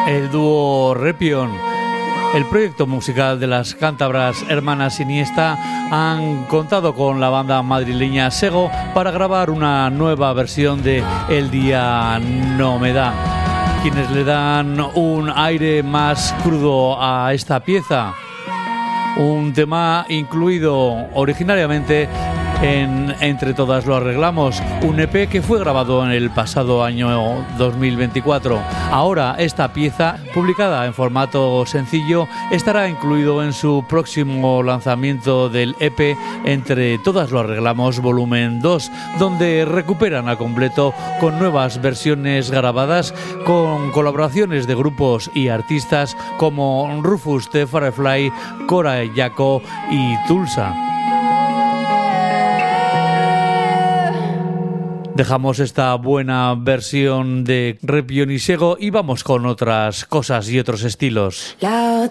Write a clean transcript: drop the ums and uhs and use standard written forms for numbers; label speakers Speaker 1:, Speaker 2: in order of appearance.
Speaker 1: El dúo Repion, el proyecto musical de las cántabras hermanas Iniesta, han contado con la banda madrileña Sego para grabar una nueva versión de El día no me da, quienes le dan un aire más crudo a esta pieza. Un tema incluido originariamente en Entre todas lo arreglamos, un EP que fue grabado en el pasado año 2024. Ahora esta pieza, publicada en formato sencillo, estará incluido en su próximo lanzamiento del EP Entre todas lo arreglamos volumen 2, donde recuperan al completo con nuevas versiones grabadas, con colaboraciones de grupos y artistas como Rufus The Firefly, Cora Yaco y Tulsa. Dejamos esta buena versión de Repion y Sego y vamos con otras cosas y otros estilos.